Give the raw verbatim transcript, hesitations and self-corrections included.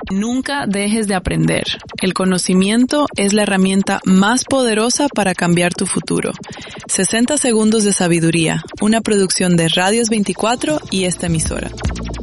Nunca dejes de aprender. El conocimiento es la herramienta más poderosa para cambiar tu futuro. sesenta segundos de sabiduría, una producción de Radios veinticuatro y esta emisora.